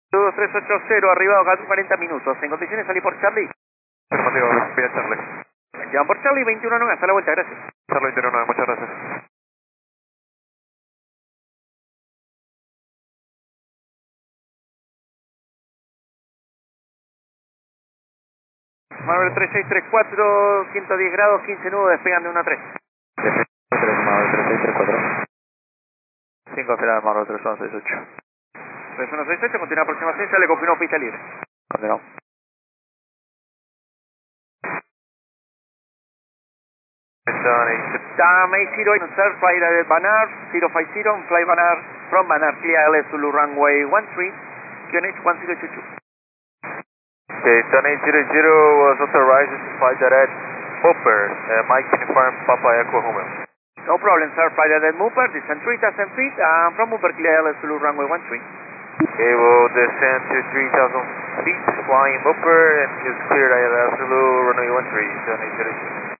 2380, arribado cada 40 minutos. En condiciones salí por Charlie. Afirmativo, vía Charlie. Llevan por Charlie, 21-9, hasta la vuelta, gracias. Charlie 29, muchas gracias. Marvel 3634, 110 grados, 15 nudos, despegan de 1 a 3. 3634. 5 final, Marvel 3168. 3168, continúa aproximación, ya le confirmó pista libre. Continuamos. Dam A0, sir, fly Banar, 050, fly Banar, from Banar, clear LS Zulu runway 13, QNH 1022. Okay, Donate 00 was authorized to fly direct Hopper, Mike Uniform Papa Echo Homer. No problem, sir, fly direct Mooper, descend 3,000 feet, from Mooper, clear LS Zulu runway 13. Okay, we'll descend to 3,000 feet, flying Hopper, and is cleared ILS Zulu runway 13, Donate 00.